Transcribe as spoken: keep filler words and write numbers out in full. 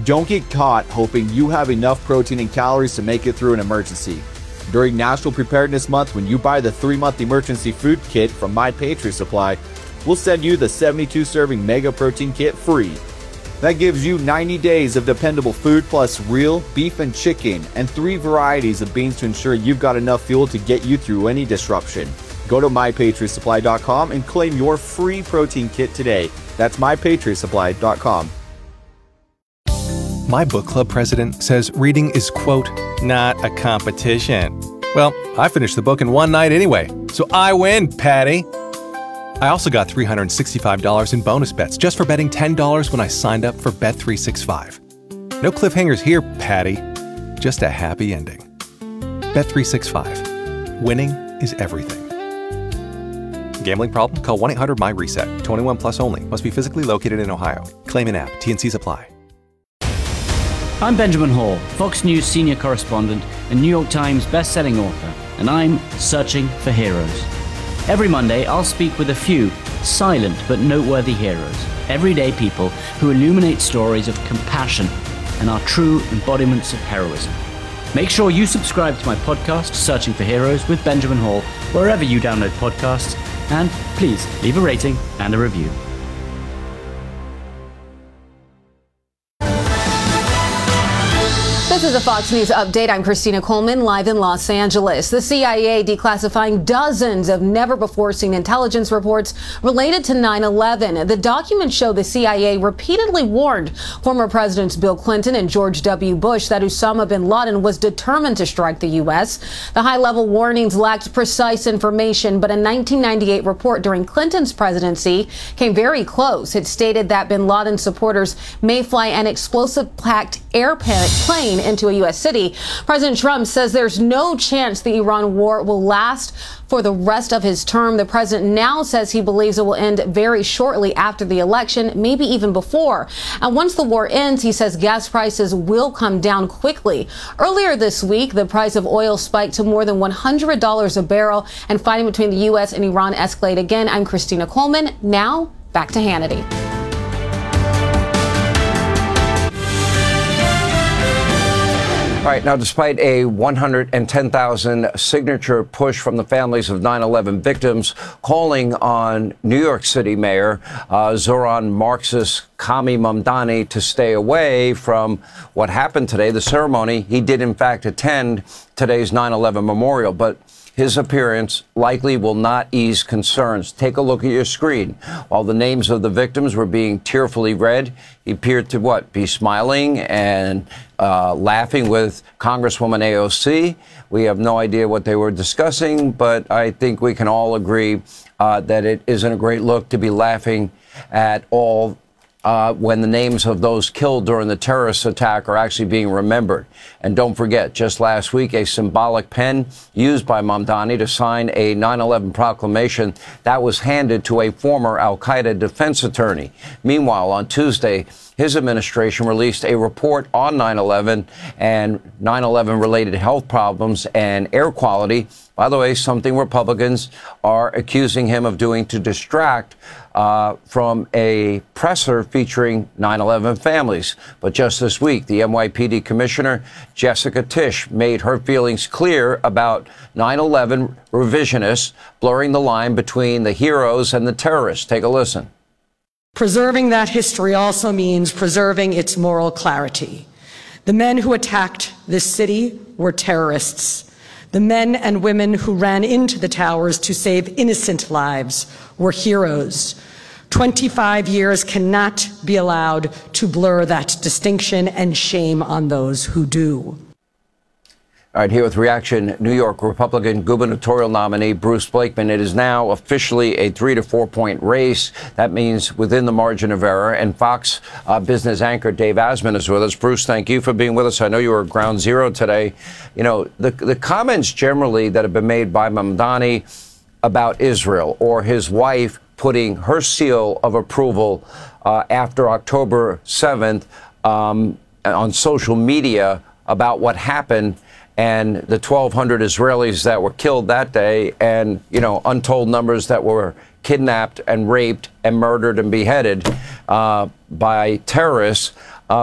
Don't get caught hoping you have enough protein and calories to make it through an emergency. During National Preparedness Month, when you buy the three-month emergency food kit from My Patriot Supply, we'll send you the seventy-two serving Mega Protein Kit free. That gives you ninety days of dependable food plus real beef and chicken and three varieties of beans to ensure you've got enough fuel to get you through any disruption. Go to my patriot supply dot com and claim your free protein kit today. That's my patriot supply dot com. My book club president says reading is, quote, not a competition. Well, I finished the book in one night anyway, so I win, Patty. I also got three hundred sixty-five dollars in bonus bets just for betting ten dollars when I signed up for Bet three sixty-five. No cliffhangers here, Patty. Just a happy ending. Bet three sixty-five. Winning is everything. Gambling problem? Call one eight hundred M Y reset. twenty-one plus only. Must be physically located in Ohio. Claim in app. T N Cs apply. I'm Benjamin Hall, Fox News senior correspondent and New York Times best-selling author, and I'm searching for heroes. Every Monday, I'll speak with a few silent but noteworthy heroes, everyday people who illuminate stories of compassion and are true embodiments of heroism. Make sure you subscribe to my podcast, Searching for Heroes with Benjamin Hall, wherever you download podcasts, and please leave a rating and a review. This is a Fox News update. I'm Christina Coleman, live in Los Angeles. The C I A declassifying dozens of never-before-seen intelligence reports related to nine eleven. The documents show the C I A repeatedly warned former Presidents Bill Clinton and George W. Bush that Osama bin Laden was determined to strike the U S. The high-level warnings lacked precise information, but a nineteen ninety-eight report during Clinton's presidency came very close. It stated that bin Laden supporters may fly an explosive-packed airplane into a U S city. President Trump says there's no chance the Iran war will last for the rest of his term. The president now says he believes it will end very shortly after the election, maybe even before. And once the war ends, he says gas prices will come down quickly. Earlier this week, the price of oil spiked to more than one hundred dollars a barrel, and fighting between the U S and Iran escalated again. I'm Christina Coleman. Now, back to Hannity. All right, now, despite a one hundred ten thousand signature push from the families of nine eleven victims calling on New York City Mayor uh, Zoran Marxist Kami Mamdani to stay away from what happened today, the ceremony, he did, in fact, attend today's nine eleven memorial, but his appearance likely will not ease concerns. Take a look at your screen. While the names of the victims were being tearfully read, he appeared to, what, be smiling and uh, laughing with Congresswoman A O C. We have no idea what they were discussing, but I think we can all agree uh, that it isn't a great look to be laughing at all Uh, when the names of those killed during the terrorist attack are actually being remembered. And don't forget, just last week, a symbolic pen used by Mamdani to sign a nine eleven proclamation that was handed to a former al-Qaeda defense attorney. Meanwhile, on Tuesday, his administration released a report on nine eleven and nine eleven related health problems and air quality. By the way, something Republicans are accusing him of doing to distract uh, from a presser featuring nine eleven families. But just this week, the N Y P D Commissioner Jessica Tisch made her feelings clear about nine eleven revisionists blurring the line between the heroes and the terrorists. Take a listen. Preserving that history also means preserving its moral clarity. The men who attacked this city were terrorists. The men and women who ran into the towers to save innocent lives were heroes. twenty-five years cannot be allowed to blur that distinction, and shame on those who do. All right, here with reaction, New York Republican gubernatorial nominee Bruce Blakeman. It is now officially a three to four point race. That means within the margin of error. And Fox uh, business anchor Dave Asman is with us. Bruce, thank you for being with us. I know you were at ground zero today. You know, the, the comments generally that have been made by Mamdani about Israel, or his wife putting her seal of approval uh, after October seventh um, on social media about what happened, and the twelve hundred Israelis that were killed that day, and, you know, untold numbers that were kidnapped and raped and murdered and beheaded uh, by terrorists.